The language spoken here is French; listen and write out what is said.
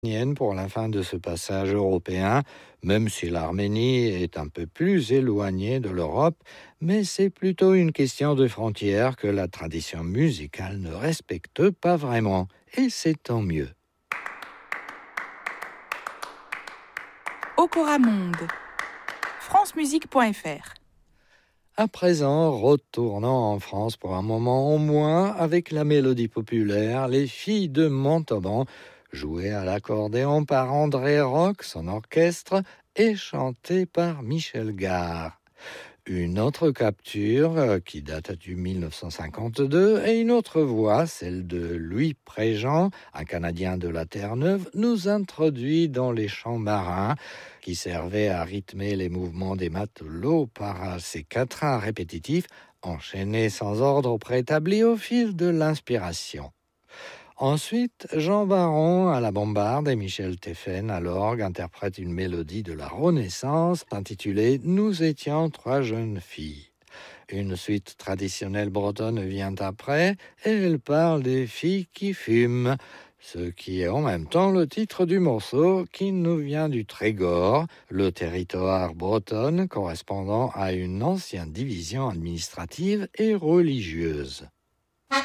pour la fin de ce passage européen, même si l'Arménie est un peu plus éloignée de l'Europe, mais c'est plutôt une question de frontières que la tradition musicale ne respecte pas vraiment, et c'est tant mieux. Okora Monde, francemusique.fr. À présent, retournons en France pour un moment au moins avec la mélodie populaire Les Filles de Montauban, jouée à l'accordéon par André Roch, son orchestre, et chantée par Michel Gare. Une autre capture qui date du 1952 et une autre voix, celle de Louis Préjean, un Canadien de la Terre-Neuve, nous introduit dans les chants marins qui servaient à rythmer les mouvements des matelots par ces quatrains répétitifs enchaînés sans ordre préétabli au fil de l'inspiration. Ensuite, Jean Baron à la bombarde et Michel Teffen à l'orgue interprètent une mélodie de la Renaissance intitulée « Nous étions trois jeunes filles ». Une suite traditionnelle bretonne vient après et elle parle des filles qui fument, ce qui est en même temps le titre du morceau qui nous vient du Trégor, le territoire breton correspondant à une ancienne division administrative et religieuse.